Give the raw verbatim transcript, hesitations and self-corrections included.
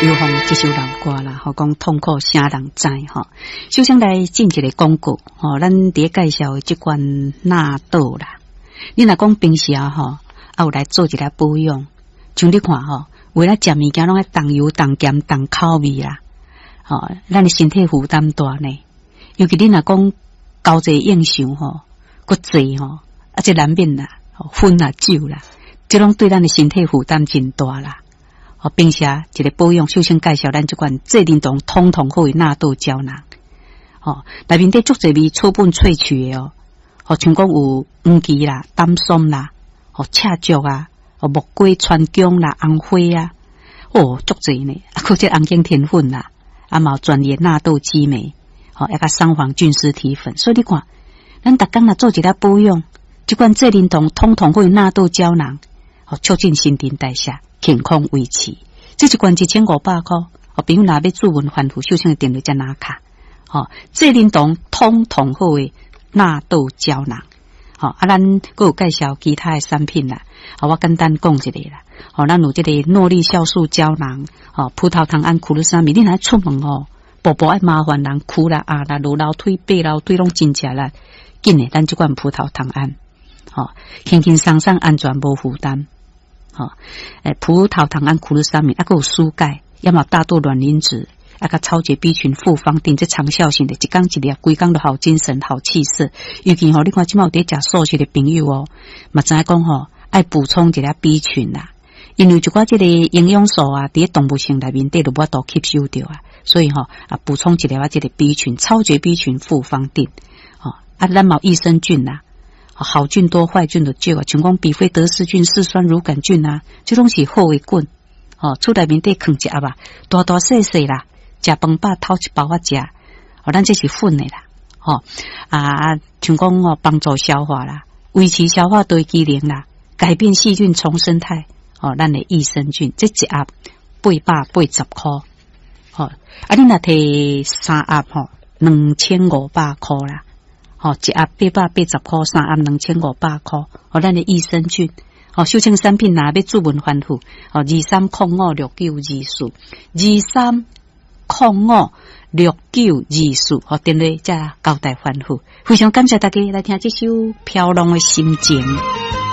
流行这首老歌啦，吼讲痛苦啥人知吼。首先来进一个广告，吼，咱伫介绍即款纳豆啦。你若讲平时啊，吼，啊有来做一个保养，像你看吼，为了食物件拢爱重油、重咸、重口味啦，吼，咱的身体负担大呢。尤其你若讲交际应酬吼，骨济吼，啊这难免啦，薰啦、酒啦，这拢对咱的身体负担真大啦。哦，并且一个保养，首先介绍咱这款这灵动通通好的纳豆胶囊。哦，内面底足侪味草本萃取的哦，哦，像讲有黄芪啦、丹松啦、哦赤竹啊、哦木瓜、川芎啦、红花啊，哦足侪呢。啊，或者红景天粉啦，啊嘛有专业纳豆激酶，哦，一个桑黄菌丝体粉。所以你看，咱逐工若做一个保养，这款这灵动通通好的纳豆胶囊，哦，促进新陈代谢。健康维持，这一罐一千五百块。哦，朋友若要注文反复，首先要订入只拿卡。哦，这灵动通通好的纳豆胶囊。哦，啊，咱佫有介绍其他的产品啦。哦，我简单讲一个啦。哦，咱有这个诺丽酵素胶囊。哦，葡萄糖胺苦鲁沙米，你若出门哦，步步爱麻烦人哭啦、啊啦、落楼梯、爬楼梯拢真正啦，紧诶，咱这款葡萄糖胺。哦，轻轻松松安全无负担。哦，诶，葡萄糖胺苦鲁沙米，啊，还有舒钙，要么大豆卵磷脂，啊，个超级 B 群复方定，这长效性的，一缸一粒，规缸都好精神、好气色。尤其吼，你看即马有伫食素食的朋友哦，嘛知影讲吼，爱补充一粒 B 群啦，因为一寡即个营养素啊，伫动物性内面底都无都吸收着啊，所以吼啊，补充一粒啊，即个 B 群，超级 B 群复方定，哦，啊，咱嘛益生菌啦。好菌多，坏菌就少啊！像讲比菲德氏菌、嗜酸乳杆菌啊，这种是好的菌。哦，厝内面底放一盒啊，大大细细啦，食饭饱偷一包啊食。哦，咱这是粉的啦。哦啊，像讲哦，帮助消化啦，维持消化对机能啦，改变细菌重生态。哦，咱的益生菌，这一盒八百八十块。哦，啊，你若摕三盒吼，两千五百块啦。哦，一盒八百八十块，三盒两千五百块。哦，咱的益生菌，哦，首先产品若要注文反复，哦，二三空五六九二四，二三空五六九二四，哦，电话再交代反复。非常感谢大家来听这首飘浪的心情。